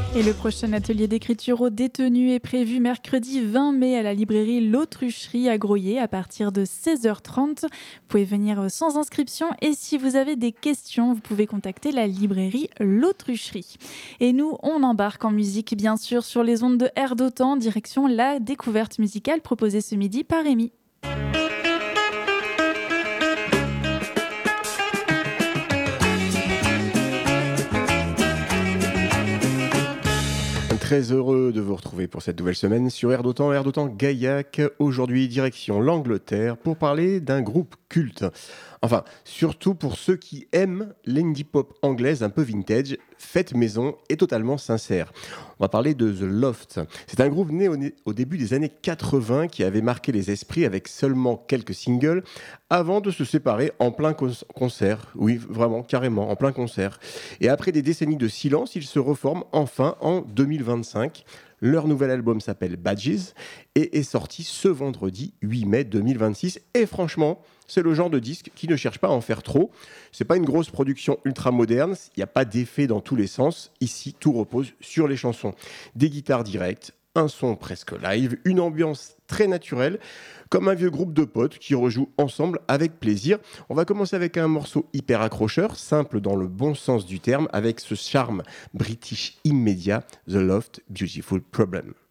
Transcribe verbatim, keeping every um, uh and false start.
Et le prochain atelier d'écriture aux détenus est prévu mercredi vingt mai à la librairie L'Autrucherie à Groyer à partir de seize heures trente. Vous pouvez venir sans inscription et si vous avez des questions, vous pouvez contacter la librairie L'Autrucherie. Et nous, on embarque en musique bien sûr sur les ondes de Air d'Otan, direction la découverte musicale proposée ce midi par Rémi. Très heureux de vous retrouver pour cette nouvelle semaine sur Air d'Otan, Air d'Otan Gaillac. Aujourd'hui, direction l'Angleterre pour parler d'un groupe culte. Enfin, surtout pour ceux qui aiment l'indie pop anglaise un peu vintage, faite maison et totalement sincère. On va parler de The Loft. C'est un groupe né au, né au début des années quatre-vingts qui avait marqué les esprits avec seulement quelques singles avant de se séparer en plein con- concert. Oui, vraiment, carrément, en plein concert. Et après des décennies de silence, ils se reforment enfin en deux mille vingt-cinq. Leur nouvel album s'appelle Badges et est sorti ce vendredi huit mai deux mille vingt-six. Et franchement, c'est le genre de disque qui ne cherche pas à en faire trop. C'est pas une grosse production ultra moderne, il n'y a pas d'effet dans tous les sens. Ici, tout repose sur les chansons. Des guitares directes, un son presque live, une ambiance très naturelle, comme un vieux groupe de potes qui rejouent ensemble avec plaisir. On va commencer avec un morceau hyper accrocheur, simple dans le bon sens du terme, avec ce charme british immédiat, The Loft, Beautiful Problem.